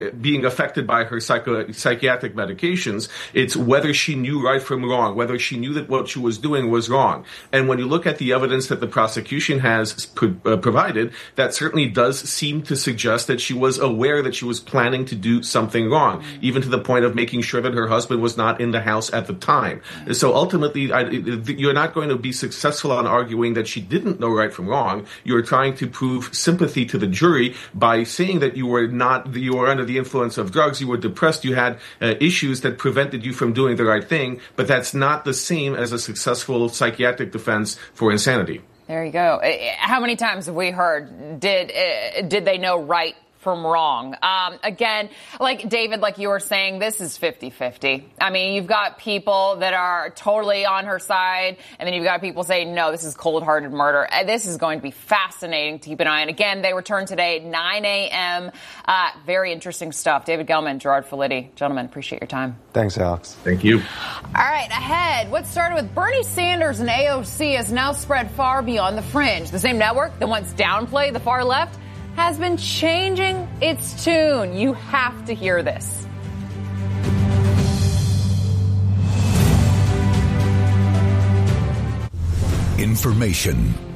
being affected by her psychiatric medications. It's whether she knew right from wrong, whether she knew that what she was doing was wrong. And when you look at the evidence that the prosecution has provided, that certainly does seem to suggest that she was aware that she was planning to do something wrong, even to the point of making sure that her husband was not in the house at the time. So ultimately, you're not going to be successful on arguing that she didn't know right from wrong. You're trying to prove sympathy to the jury by saying that you were under the influence of drugs, you were depressed, you had issues that prevented you from doing the right thing, but that's not the same as a successful psychiatric defense for insanity. There you go. How many times have we heard, did they know right from wrong? Again, like David, like you were saying, this is 50-50. I mean, you've got people that are totally on her side, and then you've got people saying, no, this is cold-hearted murder. This is going to be fascinating to keep an eye on. Again, they return today at 9 a.m. Very interesting stuff. David Gelman, Gerard Filitti. Gentlemen, appreciate your time. Thanks, Alex. Thank you. All right, ahead. What started with Bernie Sanders and AOC has now spread far beyond the fringe. The same network that once downplayed the far left has been changing its tune. You have to hear this. Information